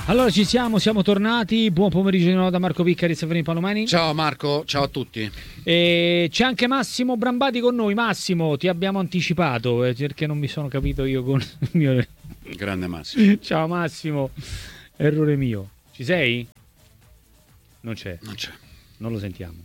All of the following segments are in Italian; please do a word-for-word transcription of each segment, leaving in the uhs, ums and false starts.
Allora ci siamo, siamo tornati. Buon pomeriggio di nuovo da Marco Piccari e Severino Palomani. Ciao Marco, ciao a tutti. E c'è anche Massimo Brambati con noi. Massimo, ti abbiamo anticipato eh, perché non mi sono capito io con il mio... Grande Massimo. Ciao Massimo, errore mio. Ci sei? Non c'è. Non c'è. Non lo sentiamo.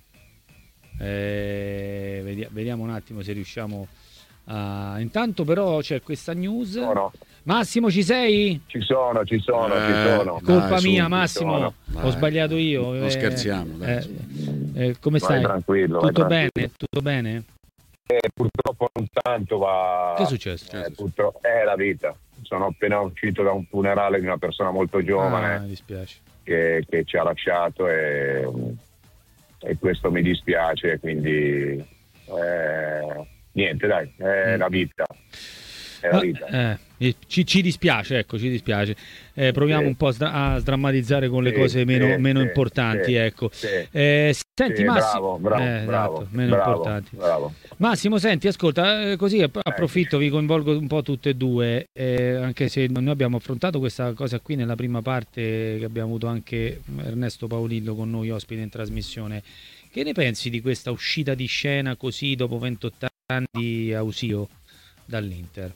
Eh, vedi- vediamo un attimo se riusciamo a... Intanto però c'è questa news. No, no. Massimo, ci sei? Ci sono, ci sono, Eh, ci sono. Colpa Dai, mia, su, Massimo. sono. Ho Dai. sbagliato io. Non eh, scherziamo, dai, eh, su. eh, come Vai stai? tranquillo, vai Tutto tranquillo. bene? Tutto bene? Eh, purtroppo non tanto va. Che è successo? Eh, purtroppo è la vita. Sono appena uscito da un funerale di una persona molto giovane Ah, mi dispiace. che, che ci ha lasciato e, e questo mi dispiace, quindi eh, niente, dai, è Mm. la vita. È la Ah, vita. eh, eh, ci, ci dispiace, ecco, ci dispiace. Eh, proviamo Sì. un po' a, sdra- a sdrammatizzare con le Sì, cose meno, sì, meno sì, importanti, sì, ecco. sì. Eh, senti, Sì, Massimo, bravo, bravo, eh, bravo, esatto, meno bravo, importanti. bravo. Massimo, senti, ascolta, eh, così app- approfitto, vi coinvolgo un po' tutte e due, eh, anche se noi abbiamo affrontato questa cosa qui nella prima parte, che abbiamo avuto anche Ernesto Paolillo con noi ospite in trasmissione. Che ne pensi di questa uscita di scena così dopo ventotto anni di Ausio dall'Inter?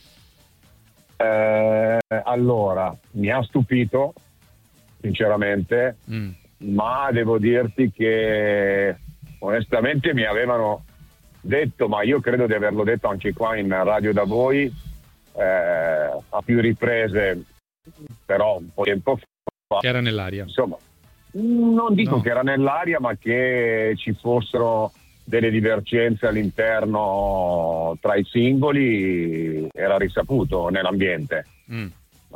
Eh, allora, mi ha stupito, sinceramente, Mm. ma devo dirti che onestamente mi avevano detto, ma io credo di averlo detto anche qua in radio da voi, eh, a più riprese, però un po' di tempo fa, Che era nell'aria. insomma, non dico No. che era nell'aria, ma che ci fossero delle divergenze all'interno tra i singoli era risaputo nell'ambiente. Mm.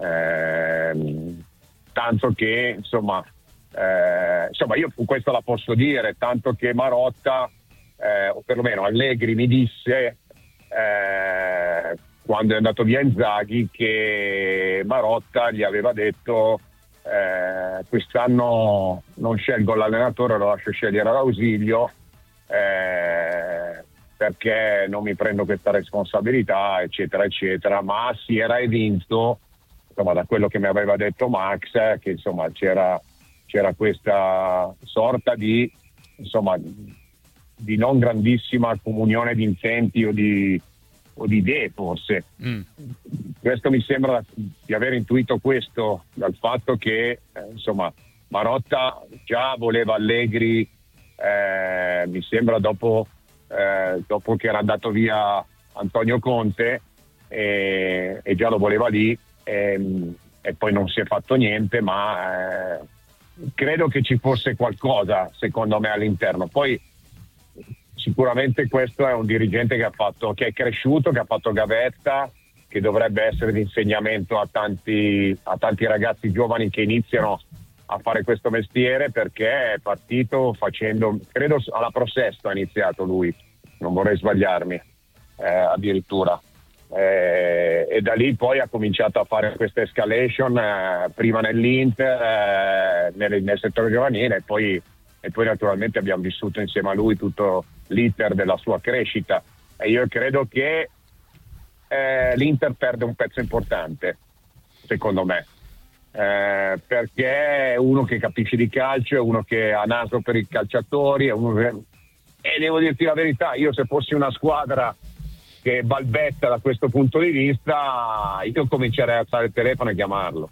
Ehm, tanto che insomma, eh, insomma io questo la posso dire, tanto che Marotta eh, o perlomeno Allegri mi disse eh, quando è andato via Inzaghi che Marotta gli aveva detto eh, quest'anno non scelgo l'allenatore, lo lascio scegliere l'ausilio eh, perché non mi prendo questa responsabilità, eccetera eccetera, ma si era evinto, insomma, da quello che mi aveva detto Max, eh, che insomma c'era, c'era questa sorta di insomma di non grandissima comunione di intenti o di, o di idee forse. Mm. Questo mi sembra di aver intuito questo dal fatto che eh, insomma Marotta già voleva Allegri, eh, mi sembra dopo, eh, dopo che era andato via Antonio Conte e, e già lo voleva lì e, e poi non si è fatto niente, ma eh, credo che ci fosse qualcosa secondo me all'interno. Poi sicuramente questo è un dirigente che ha fatto, che è cresciuto, che ha fatto gavetta, che dovrebbe essere di insegnamento a tanti, a tanti ragazzi giovani che iniziano a fare questo mestiere, perché è partito facendo, credo alla Pro Sesto ha iniziato lui, non vorrei sbagliarmi, eh, addirittura. Eh, e da lì poi ha cominciato a fare questa escalation, eh, prima nell'Inter, eh, nel, nel settore giovanile e poi, e poi naturalmente abbiamo vissuto insieme a lui tutto l'iter della sua crescita e io credo che eh, l'Inter perde un pezzo importante, secondo me, eh, perché è uno che capisce di calcio, è uno che ha naso per i calciatori, è uno che... e devo dirti la verità, io se fossi una squadra che balbetta da questo punto di vista, io comincerei a alzare il telefono e chiamarlo.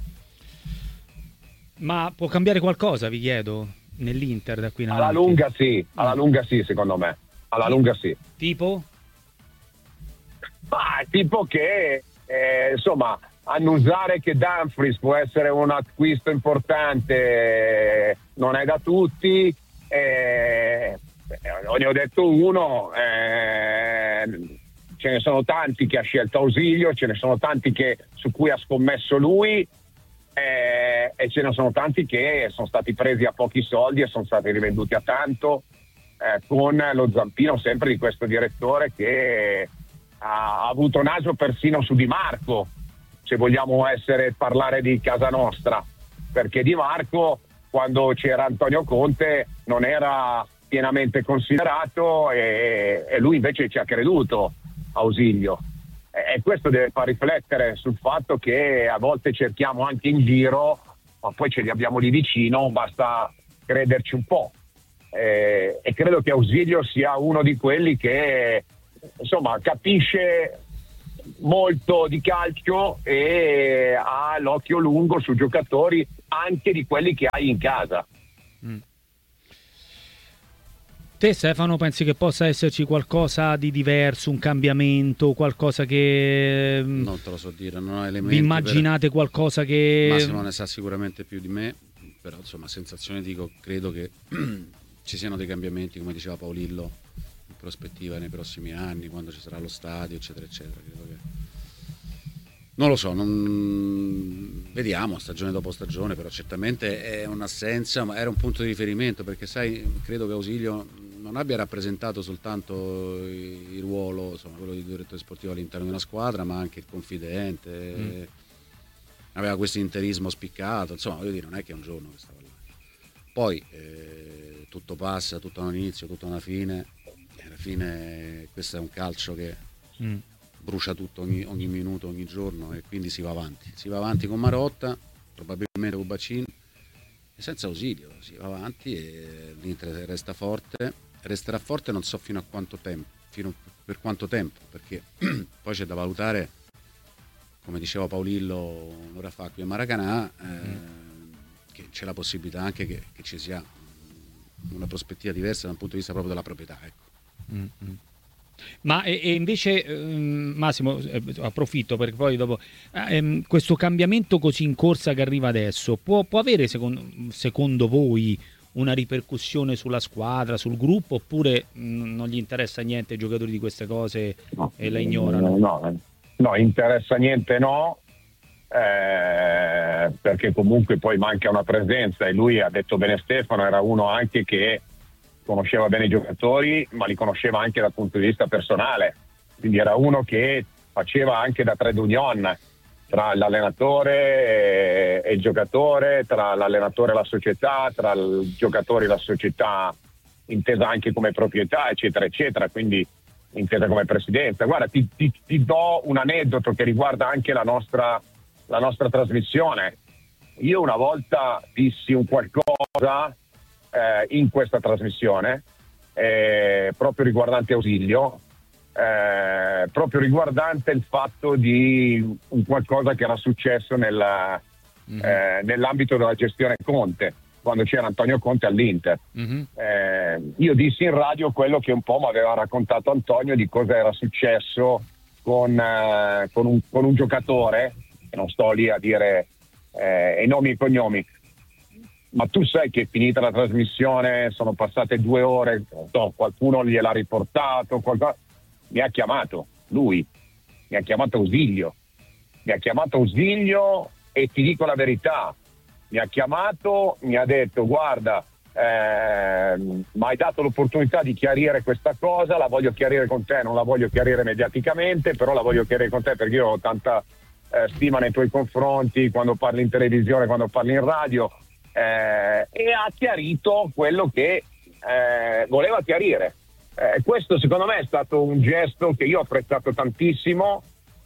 Ma può cambiare qualcosa, vi chiedo, nell'Inter da qui in Alla avanti? lunga sì, alla lunga sì, secondo me. Alla Sì. lunga sì. Tipo? Ma tipo che, eh, insomma, annusare che Dumfries può essere un acquisto importante non è da tutti, eh, ne ho detto uno, eh, ce ne sono tanti che ha scelto Ausilio, ce ne sono tanti che, su cui ha scommesso lui, eh, e ce ne sono tanti che sono stati presi a pochi soldi e sono stati rivenduti a tanto, eh, con lo zampino sempre di questo direttore che ha avuto naso persino su Di Marco, se vogliamo essere parlare di casa nostra, perché Di Marco quando c'era Antonio Conte non era pienamente considerato e, e lui invece ci ha creduto, Ausilio. E questo deve far riflettere sul fatto che a volte cerchiamo anche in giro, ma poi ce li abbiamo lì vicino, basta crederci un po'. E, e credo che Ausilio sia uno di quelli che insomma capisce molto di calcio e ha l'occhio lungo su giocatori anche di quelli che hai in casa. Mm. Te Stefano pensi che possa esserci qualcosa di diverso, un cambiamento, qualcosa che non te lo so dire, non ho elementi. Vi immaginate per... qualcosa che Massimo ne sa sicuramente più di me, però insomma sensazione dico, credo che ci siano dei cambiamenti, come diceva Paolillo, in prospettiva nei prossimi anni, quando ci sarà lo stadio eccetera eccetera. Credo che... non lo so, non... vediamo stagione dopo stagione, però certamente è un'assenza, ma era un punto di riferimento, perché sai, credo che Ausilio non abbia rappresentato soltanto il ruolo, insomma, quello di direttore sportivo all'interno di una squadra, ma anche il confidente, mm. aveva questo interismo spiccato, insomma, voglio dire, non è che è un giorno che stava là. Poi eh, tutto passa, tutto ha un inizio, tutto ha una fine, e alla fine questo è un calcio che mm. brucia tutto ogni, ogni minuto, ogni giorno, e quindi si va avanti, si va avanti con Marotta, probabilmente con Bacin, e senza Ausilio si va avanti e l'Inter resta forte. Resterà forte non so fino a quanto tempo, fino per quanto tempo, perché poi c'è da valutare, come diceva Paolillo un'ora fa qui a Maracanã, eh, mm. che c'è la possibilità anche che, che ci sia una prospettiva diversa dal punto di vista proprio della proprietà, ecco. Mm-hmm. Ma e, e invece ehm, Massimo, eh, approfitto perché poi dopo ehm, questo cambiamento così in corsa che arriva adesso può, può avere secondo, secondo voi una ripercussione sulla squadra, sul gruppo, oppure mh, non gli interessa niente ai giocatori di queste cose no, e la ignorano? No, no, no, interessa niente no, eh, perché comunque poi manca una presenza, e lui ha detto bene Stefano, era uno anche che conosceva bene i giocatori, ma li conosceva anche dal punto di vista personale, quindi era uno che faceva anche da trade union tra l'allenatore e il giocatore, tra l'allenatore e la società, tra il giocatore e la società intesa anche come proprietà, eccetera eccetera, quindi intesa come presidenza. Guarda, ti, ti, ti do un aneddoto che riguarda anche la nostra, la nostra trasmissione. Io una volta dissi un qualcosa eh, in questa trasmissione eh, proprio riguardante Ausilio, Eh, proprio riguardante il fatto di un qualcosa che era successo nella, mm-hmm. eh, nell'ambito della gestione Conte, quando c'era Antonio Conte all'Inter. Mm-hmm. Eh, io dissi in radio quello che un po' mi aveva raccontato Antonio di cosa era successo con, eh, con, un, con un giocatore, e non sto lì a dire eh, i nomi e i cognomi, ma tu sai che finita la trasmissione, sono passate due ore, no, qualcuno gliel'ha riportato, qualcosa. Mi ha chiamato lui, mi ha chiamato Ausilio, mi ha chiamato Ausilio e ti dico la verità, mi ha chiamato, mi ha detto guarda, eh, mi hai dato l'opportunità di chiarire questa cosa, la voglio chiarire con te, non la voglio chiarire mediaticamente, però la voglio chiarire con te perché io ho tanta eh, stima nei tuoi confronti quando parli in televisione, quando parli in radio, eh, e ha chiarito quello che eh, voleva chiarire. Eh, questo secondo me è stato un gesto che io ho apprezzato tantissimo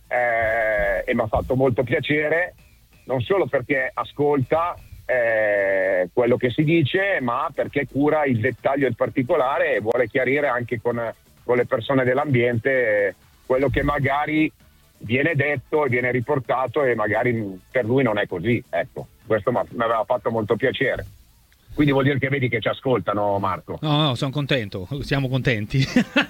eh, e mi ha fatto molto piacere, non solo perché ascolta eh, quello che si dice, ma perché cura il dettaglio e il particolare e vuole chiarire anche con, con le persone dell'ambiente eh, quello che magari viene detto e viene riportato e magari per lui non è così. Ecco, questo mi aveva fatto molto piacere. Quindi vuol dire che vedi che ci ascoltano, Marco. No, no, sono contento, siamo contenti.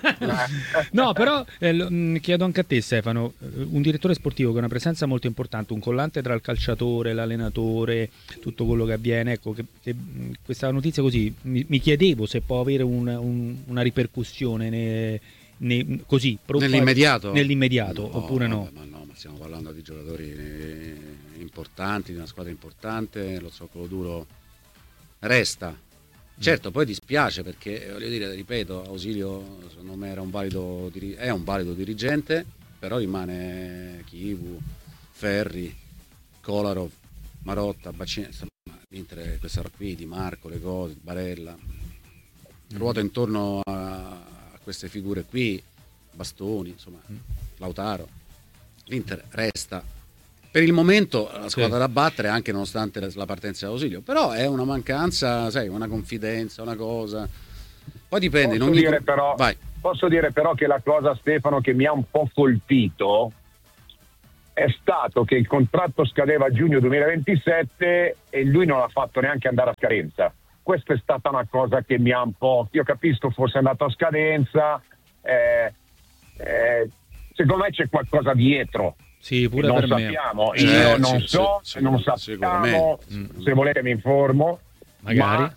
No, però eh, chiedo anche a te, Stefano, un direttore sportivo che ha una presenza molto importante, un collante tra il calciatore, l'allenatore, tutto quello che avviene, ecco, che, che questa notizia così, mi, mi chiedevo se può avere un, un, una ripercussione ne, ne, così, nell'immediato, nell'immediato no, oppure no? Vabbè, ma no, ma stiamo parlando di giocatori importanti, di una squadra importante, lo zoccolo duro resta. Certo, poi dispiace perché, voglio dire, ripeto, Ausilio secondo me era un valido è un valido dirigente, però rimane Chivu, Ferri, Kolarov, Marotta, Bacin, insomma, mentre questa roba qui, Di Marco, le cose, Barella, ruota intorno a, a queste figure qui, Bastoni, insomma, Lautaro. l'Inter resta per il momento la squadra sì. da battere, anche nonostante la partenza d'ausilio, però è una mancanza, sai, una confidenza, una cosa. Poi dipende. Posso, in ogni... dire però, Vai. posso dire però che la cosa, Stefano, che mi ha un po' colpito è stato che il contratto scadeva a giugno duemilaventisette e lui non ha fatto neanche andare a scadenza. Questa è stata una cosa che mi ha un po'... Io capisco, fosse andato a scadenza, eh, eh, secondo me c'è qualcosa dietro. Sì, pure non per sappiamo. me. Io Eh, non sì, so, sì, non sicur- sappiamo. sicuramente. Se volete mi informo. Magari.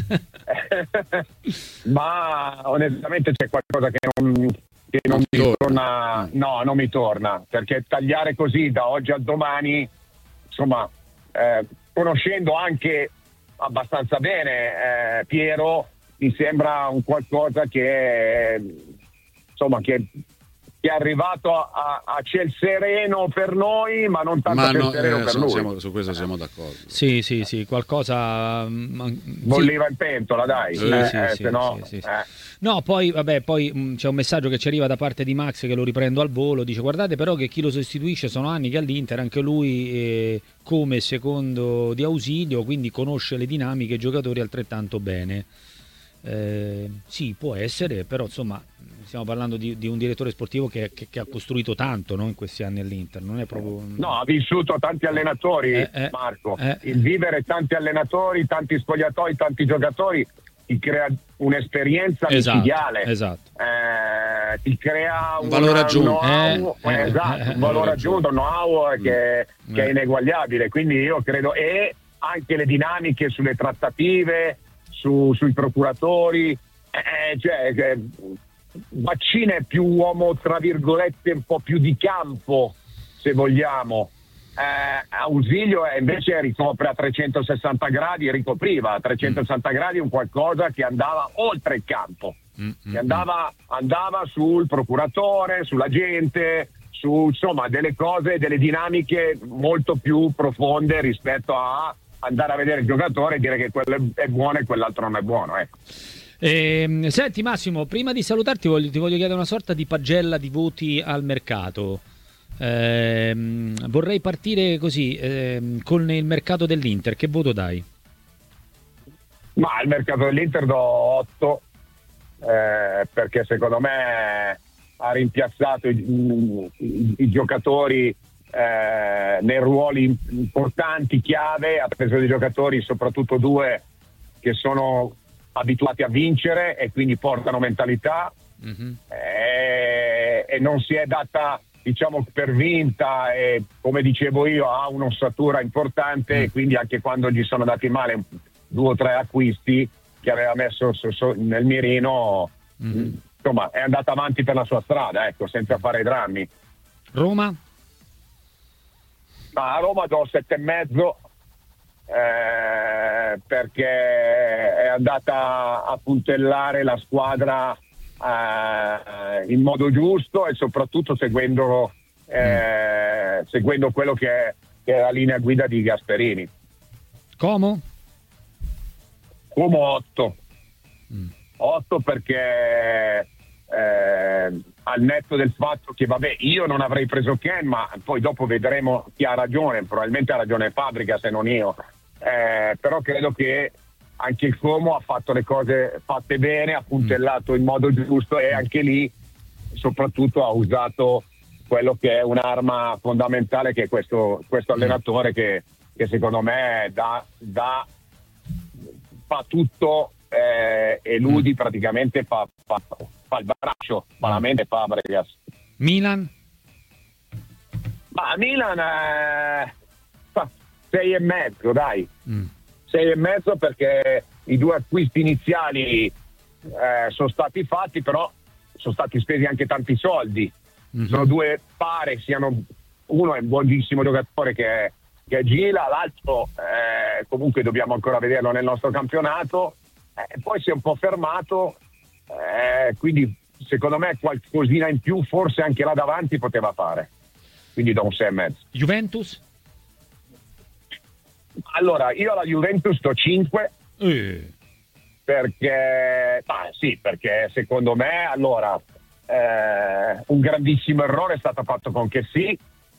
Ma, ma onestamente c'è qualcosa che non, che non Non mi torna. torna. No, non mi torna, perché tagliare così da oggi al domani, insomma, eh, conoscendo anche abbastanza bene eh, Piero, mi sembra un qualcosa che insomma che che è arrivato a, a ciel sereno per noi, ma non tanto Ma a ciel no, sereno eh, per sono- lui. siamo- su questo siamo d'accordo. Sì, sì, sì, qualcosa... mm, Bolliva in pentola, dai. Sì, Eh, sì, eh, sì, se no, sì, sì, sì. eh. No, poi vabbè, poi mh, c'è un messaggio che ci arriva da parte di Max che lo riprendo al volo, dice guardate però che chi lo sostituisce sono anni che all'Inter, anche lui eh, come secondo di ausilio, quindi conosce le dinamiche e i giocatori altrettanto bene. Eh, sì, può essere, però insomma stiamo parlando di, di un direttore sportivo che, che- che ha costruito tanto, no, in questi anni all'Inter, non è proprio... No, ha vissuto tanti allenatori, Eh, eh, Marco. eh. Il vivere tanti allenatori, tanti spogliatoi, tanti giocatori ti crea un'esperienza Esatto, micidiale. esatto. Eh, ti crea Un valore una- aggiunto. know-how, Eh, eh, esatto, eh, un eh, valore eh, aggiunto, un know-how Mm. che, che Eh. è ineguagliabile. Quindi io credo, e anche le dinamiche sulle trattative, su- sui procuratori, eh, cioè, che Vaccina è più uomo, tra virgolette, un po' più di campo, se vogliamo. Eh, Ausilio è, invece ricopre a trecentosessanta gradi, ricopriva a trecentosessanta gradi un qualcosa che andava oltre il campo, Mm, mm, che andava, andava sul procuratore, sulla gente, su insomma delle cose, delle dinamiche molto più profonde rispetto a andare a vedere il giocatore e dire che quello è buono e quell'altro non è buono, ecco. Ehm, senti Massimo, prima di salutarti voglio, ti voglio chiedere una sorta di pagella di voti al mercato. Ehm, vorrei partire così ehm, con il mercato dell'Inter. Che voto dai? Ma al mercato dell'Inter do otto, eh, perché secondo me ha rimpiazzato i, i- i giocatori eh, nei ruoli importanti, chiave, ha preso dei giocatori, soprattutto due, che sono abituati a vincere e quindi portano mentalità, Mhm. eh, e non si è data, diciamo, per vinta, e come dicevo io ha un'ossatura importante, Mm. e quindi anche quando gli sono andati male due o tre acquisti che aveva messo so- so- nel mirino, Mhm. insomma è andata avanti per la sua strada, ecco, senza fare drammi. Roma? Ma a Roma do sette e mezzo, eh, perché è andata a puntellare la squadra eh, in modo giusto e soprattutto seguendo, eh, seguendo quello che è, che è la linea guida di Gasperini. Como? Come otto. Mm. otto perché eh, al netto del fatto che vabbè io non avrei preso Ken, ma poi dopo vedremo chi ha ragione, probabilmente ha ragione Fabbrica se non io, eh, però credo che anche il Como ha fatto le cose fatte bene, ha puntellato in modo giusto e anche lì soprattutto ha usato quello che è un'arma fondamentale, che è questo, questo allenatore che, che secondo me dà, dà fa tutto, eh, e Ludi praticamente fa, fa, fa il braccio, malamente Fabregas. Milan? Ma a Milan eh, fa sei e mezzo, dai, Mm. sei e mezzo perché i due acquisti iniziali eh, sono stati fatti, però sono stati spesi anche tanti soldi. Mhm. Sono due, pare siano, uno è un buonissimo giocatore che è, che è Gila, l'altro eh, comunque dobbiamo ancora vederlo nel nostro campionato, eh, poi si è un po' fermato, eh, quindi secondo me qualcosina in più forse anche là davanti poteva fare, quindi do un sei e mezzo. Juventus? Allora io alla Juventus do cinque, Eh. perché ma sì, perché secondo me allora eh, un grandissimo errore è stato fatto con Chessy,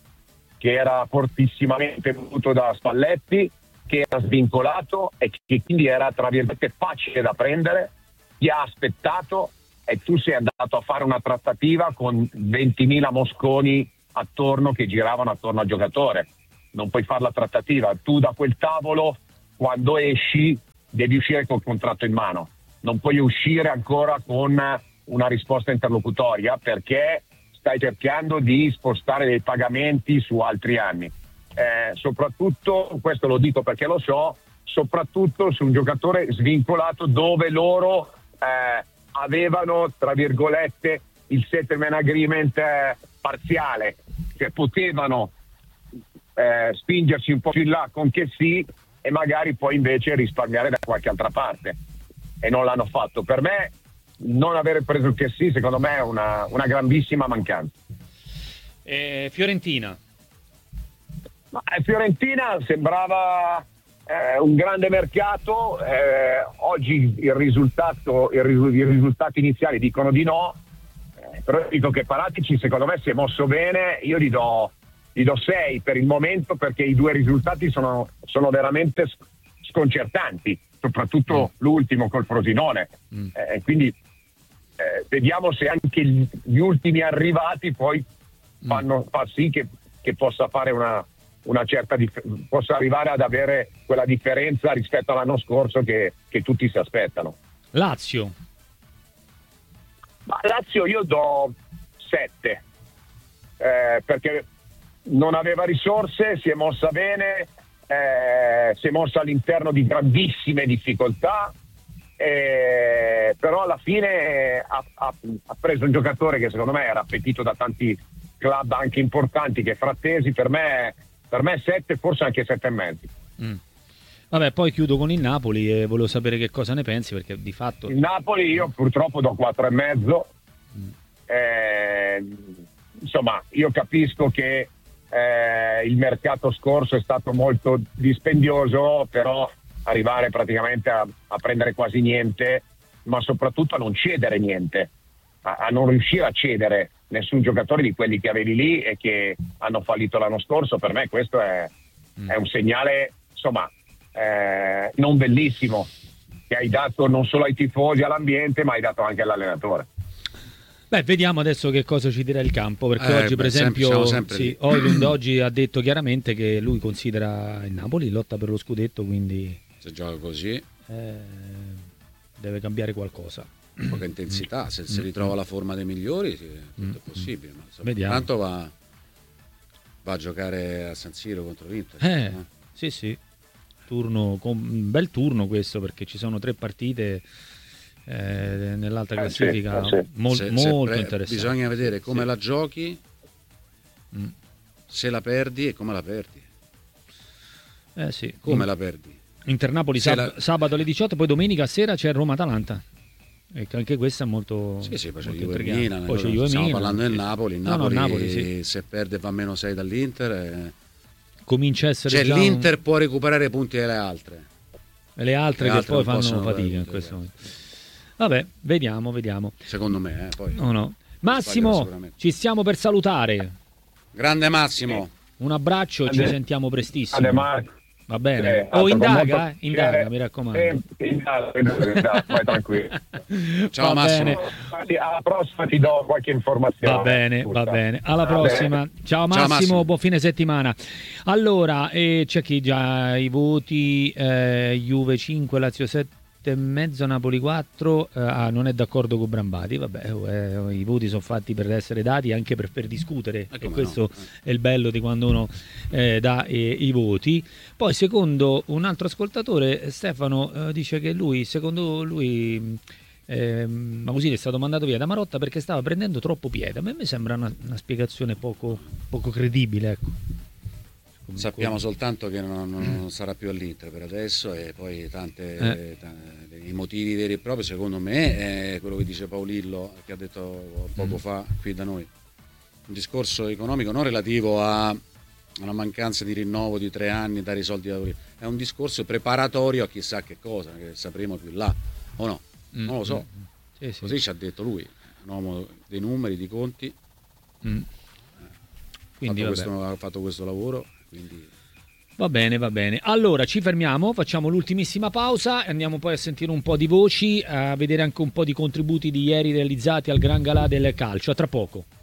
che era fortissimamente voluto da Spalletti, che era svincolato e che quindi era tra virgolette facile da prendere, ti ha aspettato e tu sei andato a fare una trattativa con ventimila mosconi attorno che giravano attorno al giocatore. Non puoi fare la trattativa, tu da quel tavolo quando esci devi uscire col contratto in mano, non puoi uscire ancora con una risposta interlocutoria perché stai cercando di spostare dei pagamenti su altri anni. Eh, soprattutto, questo lo dico perché lo so, soprattutto su un giocatore svincolato dove loro eh, avevano tra virgolette il settlement agreement eh, parziale, cioè potevano eh, spingersi un po' più in là con che sì e magari poi invece risparmiare da qualche altra parte, e non l'hanno fatto. Per me non aver preso il che sì secondo me è una, una grandissima mancanza. eh, Fiorentina Ma eh, Fiorentina sembrava eh, un grande mercato, eh, oggi il risultato, il risu- i risultati iniziali dicono di no, eh, però dico che Paratici secondo me si è mosso bene, io gli do, gli do sei per il momento perché i due risultati sono, sono veramente sconcertanti, soprattutto mm. l'ultimo col Frosinone, mm. eh, quindi eh, vediamo se anche gli, gli ultimi arrivati poi fanno, mm. fa sì che, che possa fare una una certa dif- possa arrivare ad avere quella differenza rispetto all'anno scorso che, che tutti si aspettano. Lazio Ma Lazio io do sette eh, perché non aveva risorse, si è mossa bene, eh, si è mossa all'interno di grandissime difficoltà, eh, però alla fine ha, ha, ha preso un giocatore che secondo me era appetito da tanti club anche importanti, che è Frattesi. Per me Per me sette, forse anche sette e mezzo. Mm. Vabbè, poi chiudo con il Napoli e volevo sapere che cosa ne pensi, perché di fatto... Il Napoli io purtroppo do quattro e mezzo. Mm. Eh, insomma, io capisco che eh, il mercato scorso è stato molto dispendioso, però arrivare praticamente a, a prendere quasi niente, ma soprattutto a non cedere niente, a, a non riuscire a cedere nessun giocatore di quelli che avevi lì e che hanno fallito l'anno scorso. Per me questo è, mm. è un segnale, insomma, eh, non bellissimo, che hai dato non solo ai tifosi, all'ambiente, ma hai dato anche all'allenatore. Beh, vediamo adesso che cosa ci dirà il campo, perché eh, oggi beh, per esempio sempre, sì, Højlund oggi ha detto chiaramente che lui considera il Napoli lotta per lo scudetto, quindi se gioca così eh, deve cambiare qualcosa. Poca intensità, se si ritrova la forma dei migliori sì, tutto è possibile, ma insomma, tanto va, va a giocare a San Siro contro l'Inter. Eh, no? Sì sì, turno, un bel turno questo, perché ci sono tre partite eh, nell'alta classifica, eh sì, eh sì. Mol, se, molto se pre- interessanti. Bisogna vedere come sì. la giochi, mm. se la perdi e come la perdi. Eh sì. Come in, la perdi? Inter-Napoli sab- la... sabato alle diciotto, poi domenica sera c'è Roma-Atalanta. E anche questa è molto, sì, sì, poi c'è molto Juve Milan, poi c'è Juve stiamo Milan, parlando del sì. Napoli. Il no, Napoli, no, Napoli sì. se perde va meno sei dall'Inter. E... comincia a essere cioè già l'Inter un... può recuperare punti delle altre. E le altre le che altre poi fanno fatica perdere, in questo momento. Vabbè, vediamo, vediamo. Secondo me, eh, poi. No, no. Massimo, ci stiamo per salutare. Grande Massimo. Un abbraccio, Ade, ci sentiamo prestissimo. Ade Marco. Va bene. Eh, oh, indaga, molto... eh? indaga, mi raccomando. Eh, indaga, indaga, vai tranquillo. Ciao va Massimo. Bene. Alla prossima ti do qualche informazione. Va bene, Tutta. va bene. Alla va prossima. Bene. Ciao Massimo, Ciao Massimo, buon fine settimana. Allora, eh, c'è chi già i voti, eh, Juve cinque, Lazio sette e mezzo, Napoli quattro. Eh, ah, non è d'accordo con Brambati. Vabbè, eh, i voti sono fatti per essere dati, anche per, per discutere, e questo no. è il bello di quando uno eh, dà eh, i voti. Poi secondo un altro ascoltatore, Stefano eh, dice che lui, secondo lui eh, Mausini è stato mandato via da Marotta perché stava prendendo troppo piede. A me mi sembra una, una spiegazione poco, poco credibile, ecco. Sappiamo soltanto che non, non sarà più all'Inter per adesso, e poi tante, eh. tante, i motivi veri e propri secondo me è quello che dice Paolillo, che ha detto poco mm. fa qui da noi, un discorso economico non relativo a una mancanza di rinnovo di tre anni, dare i soldi a Paolillo, è un discorso preparatorio a chissà che cosa, che sapremo più là o no, mm. non lo so, mm. sì, sì. Così ci ha detto lui, un uomo dei numeri, di conti. mm. Quindi, ha, fatto questo, ha fatto questo lavoro, quindi... Va bene, va bene. Allora ci fermiamo, facciamo l'ultimissima pausa e andiamo poi a sentire un po' di voci, a vedere anche un po' di contributi di ieri realizzati al Gran Galà del calcio. A tra poco.